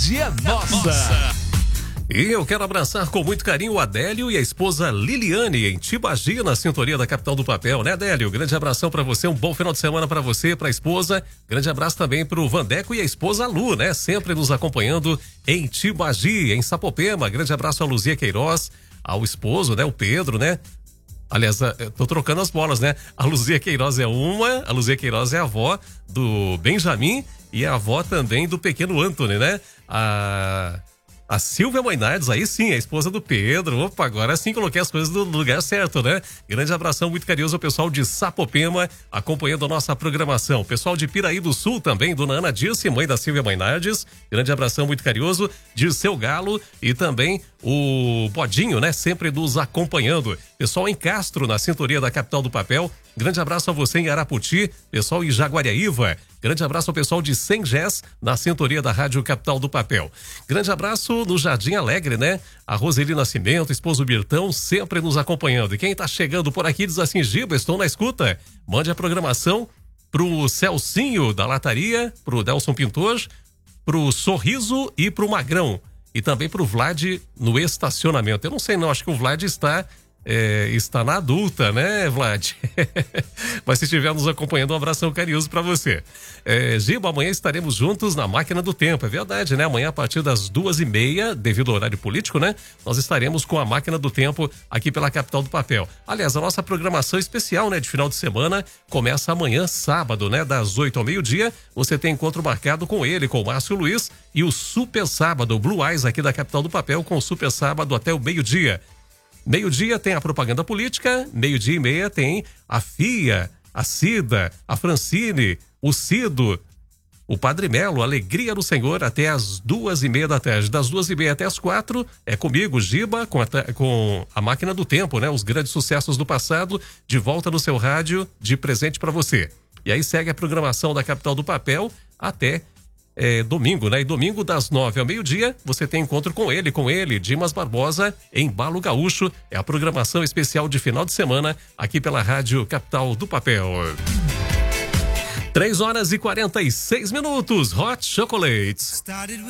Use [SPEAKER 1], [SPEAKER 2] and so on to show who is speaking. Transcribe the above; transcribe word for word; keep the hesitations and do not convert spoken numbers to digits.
[SPEAKER 1] É nossa. E eu quero abraçar com muito carinho o Adélio e a esposa Liliane em Tibagi, na sintonia da capital do papel, né, Adélio? Grande abração pra você, um bom final de semana pra você, pra esposa. Grande abraço também pro Vandeco e a esposa Lu, né? Sempre nos acompanhando em Tibagi, em Sapopema. Grande abraço a Luzia Queiroz, ao esposo, né? O Pedro, né? Aliás, eu tô trocando as bolas, né? A Luzia Queiroz é uma, a Luzia Queiroz é a avó do Benjamin e a avó também do pequeno Anthony, né? A... A Silvia Moinardes, aí sim, a esposa do Pedro. Opa, agora sim coloquei as coisas no lugar certo, né? Grande abração muito carinhoso ao pessoal de Sapopema, acompanhando a nossa programação. Pessoal de Piraí do Sul também, dona Ana Dirce, mãe da Silvia Moinardes. Grande abração muito carinhoso, Dirceu Galo e também o Bodinho, né? Sempre nos acompanhando. Pessoal em Castro, na sintonia da capital do papel. Grande abraço a você em Araputi, pessoal em Jaguariaíva. Grande abraço ao pessoal de Sengés, na sintonia da Rádio Capital do Papel. Grande abraço no Jardim Alegre, né? A Roseli Nascimento, esposo Birtão, sempre nos acompanhando. E quem tá chegando por aqui diz assim: Giba, estou na escuta. Mande a programação pro Celcinho da Lataria, pro Delson Pintor, pro Sorriso e pro Magrão. E também pro Vlad no estacionamento. Eu não sei não, acho que o Vlad está... É, está na adulta, né, Vlad? Mas se estiver nos acompanhando, um abração carinhoso para você. É, Giba, amanhã estaremos juntos na Máquina do Tempo, é verdade, né? Amanhã a partir das duas e meia, devido ao horário político, né? Nós estaremos com a Máquina do Tempo aqui pela capital do papel. Aliás, a nossa programação especial, né, de final de semana começa amanhã, sábado, né? Das oito ao meio-dia, você tem encontro marcado com ele, com o Márcio Luiz e o Super Sábado, Blue Eyes aqui da capital do papel, com o Super Sábado até o meio-dia. Meio-dia tem a propaganda política, meio-dia e meia tem a Fia, a Cida, a Francine, o Cido, o Padre Melo, Alegria do Senhor, até as duas e meia da tarde. Das duas e meia até as quatro, é comigo, Giba, com a, com a Máquina do Tempo, né? Os grandes sucessos do passado, de volta no seu rádio, de presente para você. E aí segue a programação da Capital do Papel até É, domingo, né? E domingo das nove ao meio-dia, você tem encontro com ele, com ele, Dimas Barbosa, em Balo Gaúcho. É a programação especial de final de semana, aqui pela Rádio Capital do Papel. três horas e quarenta e seis minutos, Hot Chocolates.